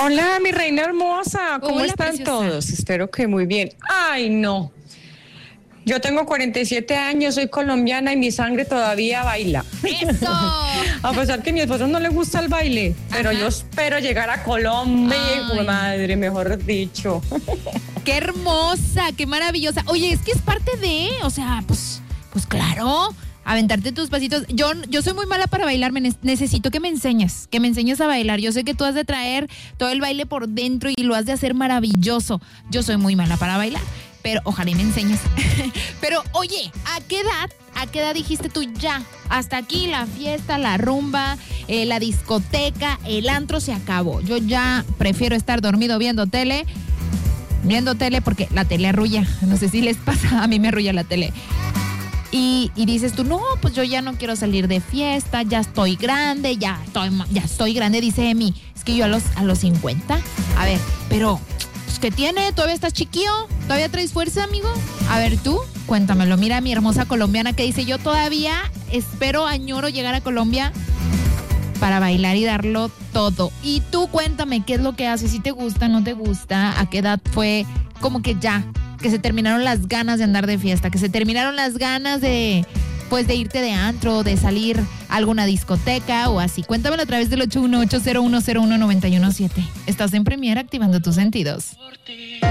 Hola, mi reina hermosa, ¿cómo Hola, están preciosa. todos? Espero que muy bien. Ay, no. Yo tengo 47 años, soy colombiana y mi sangre todavía baila. ¡Eso! A pesar que a mi esposo no le gusta el baile, pero Ajá. yo espero llegar a Colombia, hijo de Ay. madre, mejor dicho. ¡Qué hermosa! ¡Qué maravillosa! Oye, es que es parte de, o sea, pues claro, aventarte tus pasitos. Yo soy muy mala para bailar, necesito que me enseñes a bailar. Yo sé que tú has de traer todo el baile por dentro y lo has de hacer maravilloso. Yo soy muy mala para bailar, pero ojalá y me enseñes. Pero oye, ¿a qué edad dijiste tú ya? Hasta aquí la fiesta, la rumba, la discoteca, el antro se acabó. Yo ya prefiero estar dormido viendo tele porque la tele arrulla. No sé si les pasa, a mí me arrulla la tele. Y dices tú, no, pues yo ya no quiero salir de fiesta, ya estoy grande, ya estoy grande, dice Emi. Es que yo a los 50, a ver, pero pues, ¿qué tiene? ¿Todavía estás chiquillo? ¿Todavía traes fuerza, amigo? A ver tú, cuéntamelo. Mira mi hermosa colombiana que dice, yo todavía añoro llegar a Colombia para bailar y darlo todo. Y tú cuéntame, ¿qué es lo que haces? ¿Si te gusta, no te gusta? ¿A qué edad fue como que ya, que se terminaron las ganas de andar de fiesta, que se terminaron las ganas de irte de antro, de salir a alguna discoteca o así? Cuéntamelo a través del 81801019117. Estás en Premiere activando tus sentidos.